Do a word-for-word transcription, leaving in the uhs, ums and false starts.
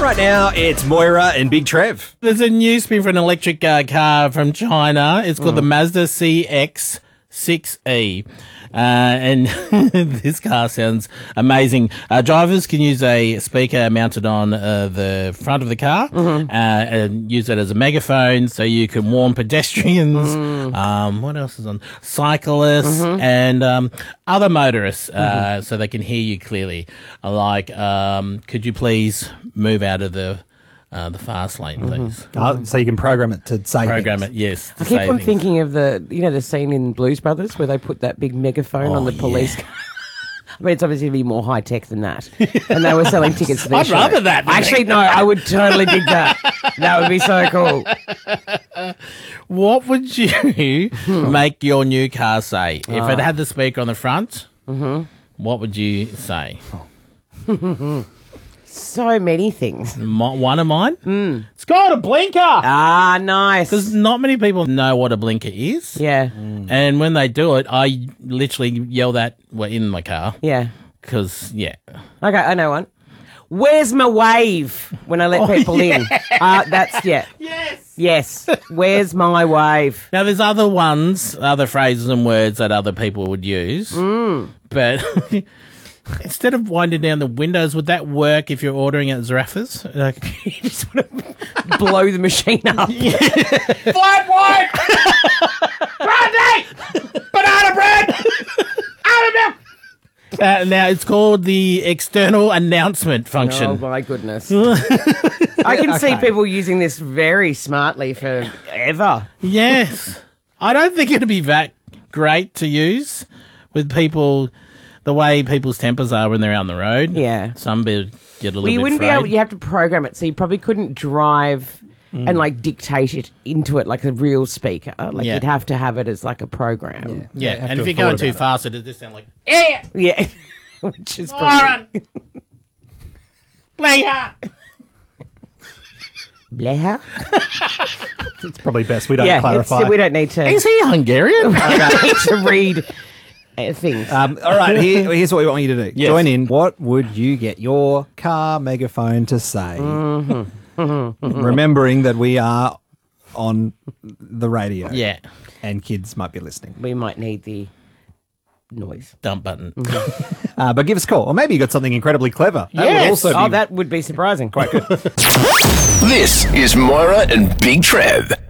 Right now, it's Moira and Big Trev. There's a new spin for an electric uh, car from China. It's called mm. the Mazda C X six E. Uh, and this car sounds amazing. Uh, drivers can use a speaker mounted on uh, the front of the car mm-hmm. uh, and use it as a megaphone so you can warn pedestrians. Mm. Um, what else is on? Cyclists mm-hmm. and um, other motorists uh, mm-hmm. so they can hear you clearly. Like, um, could you please move out of the... Uh, the fast lane, please. Mm-hmm. Oh, so you can program it to say Program things. it, yes. I keep on things. thinking of the, you know, the scene in Blues Brothers where they put that big megaphone oh, on the police yeah. car. I mean, it's obviously going to be more high tech than that. And they were selling tickets to their I'd show. rather that. Actually, no, I would totally dig that. That would be so cool. What would you make your new car say? If Oh. it had the speaker on the front, mm-hmm. what would you say? So many things. My, one of mine? Mm. It's got a blinker! Ah, nice. Because not many people know what a blinker is. Yeah. Mm. And when they do it, I literally yell that well, in my car. Yeah. Because, yeah. Okay, I know one. Where's my wave when I let Oh, people yeah. in? Uh, that's, yeah. Yes! Yes. Where's my wave? Now, there's other ones, other phrases and words that other people would use. Mm. But instead of winding down the windows, would that work if you're ordering at Zaraffa's? Like, You just want to blow the machine up. Flat white! Brandy! Banana bread! Almond milk! Uh, now, it's called the external announcement function. Oh, my goodness. I can see Okay. people using this very smartly forever. Yes. I don't think it'd be that great to use with people, the way people's tempers are when they're out on the road. Yeah. Some be, get a little Well, you bit wouldn't be frayed. able, you have to program it, so you probably couldn't drive and like dictate it into it like a real speaker. Like Yeah. you'd have to have it as like a program. Yeah, have and to if you're have going thought too about fast, it'd just sound like, Yeah. Yeah. Which is probably... Leah! Bleha? It's probably best we don't Yeah, clarify. it's, we don't need to, Is he Hungarian? we don't need to read uh, things. Um, all right, here, here's what we want you to do. Yes. Join in. What would you get your car megaphone to say? Mm-hmm. Remembering that we are on the radio. Yeah. And kids might be listening. We might need the noise. Dump button. Uh, but give us a call. Or maybe you got something incredibly clever. That would Yes. also Oh, be that would be surprising. quite good. This is Moira and Big Trev.